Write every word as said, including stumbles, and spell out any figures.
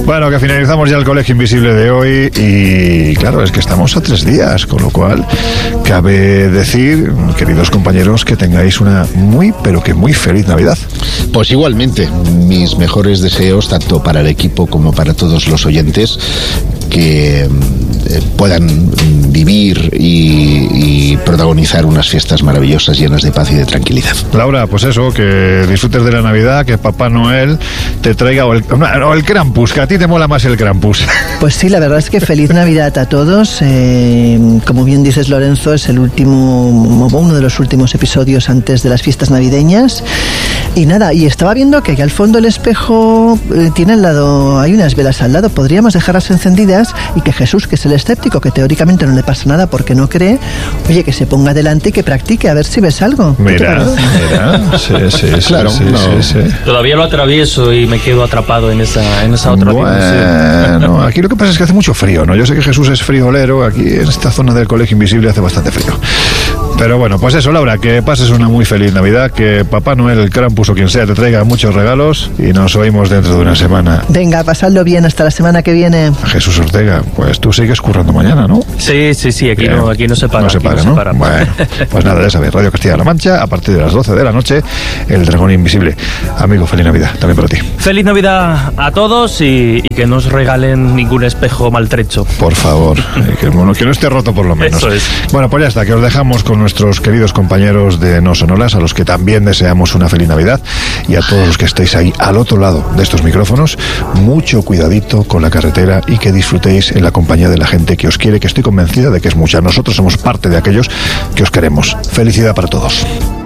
Bueno, que finalizamos ya el Colegio Invisible de hoy y claro, es que estamos a tres días, con lo cual cabe decir, queridos compañeros, que tengáis una muy, pero que muy feliz Navidad. Pues igualmente, mis mejores deseos tanto para el equipo como para todos los oyentes, que eh, puedan vivir y, y protagonizar unas fiestas maravillosas llenas de paz y de tranquilidad. Laura, pues eso, que disfrutes de la Navidad, que Papá Noel te traiga o el, o el Krampus, que a ti te mola más el Krampus. Pues sí, la verdad es que feliz Navidad a todos. Eh, como bien dices, Lorenzo, es el último, uno de los últimos episodios antes de las fiestas navideñas. Y nada, y estaba viendo que al fondo el espejo eh, tiene al lado, hay unas velas al lado, podríamos dejarlas encendidas y que Jesús, que es el escéptico, que teóricamente no le pasa nada porque no cree, oye, que se ponga delante y que practique, a ver si ves algo. Mira, mira, sí, sí, sí, claro, sí, no. sí, sí. Todavía lo atravieso y me quedo atrapado en esa, en esa otra Bueno, dimensión. aquí lo que pasa es que hace mucho frío, ¿no? Yo sé que Jesús es friolero, aquí en esta zona del Colegio Invisible hace bastante frío. Pero bueno, pues eso, Laura, que pases una muy feliz Navidad, que Papá Noel, el Krampus o quien sea te traiga muchos regalos y nos oímos dentro de una semana. Venga, pasadlo bien hasta la semana que viene. Jesús Ortega, pues tú sigues currando mañana, ¿no? Sí, sí, sí, aquí, Bien. no, aquí no se para. No se aquí para, no ¿no? se para. Bueno, pues nada, ya sabéis, Radio Castilla-La Mancha, a partir de las doce de la noche, El Dragón Invisible. Amigo, feliz Navidad, también para ti. Feliz Navidad a todos y, y que no os regalen ningún espejo maltrecho. Por favor, eh, que, bueno, que no esté roto por lo menos. Eso es. Bueno, pues ya está, que os dejamos con nuestros queridos compañeros de No Sonolas, a los que también deseamos una feliz Navidad, y a todos los que estéis ahí al otro lado de estos micrófonos, mucho cuidadito con la carretera y que disfrutéis en la compañía de la gente que os quiere, que estoy convencida de que es mucha. Nosotros somos parte de aquellos que os queremos. Felicidad para todos.